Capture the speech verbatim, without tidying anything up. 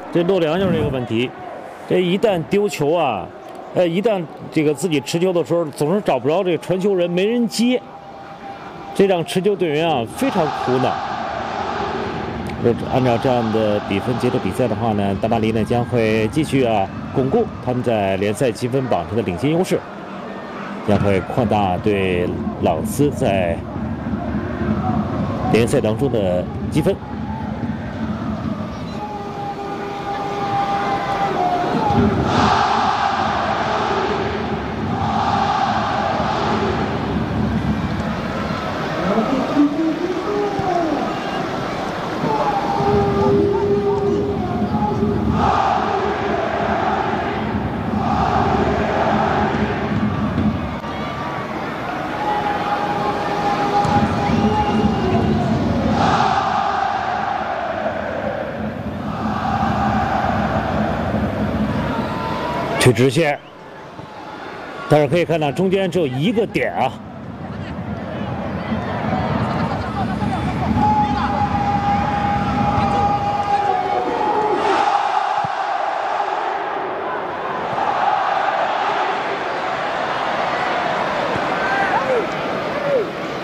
这洛良就是这个问题，这一旦丢球啊，呃，一旦这个自己持球的时候，总是找不着这个传球人，没人接，这让持球队员啊非常苦恼。按照这样的比分节奏比赛的话呢，大巴黎呢将会继续啊巩固他们在联赛积分榜上的领先优势，将会扩大对朗斯在联赛当中的积分。推直线，但是可以看到中间只有一个点啊。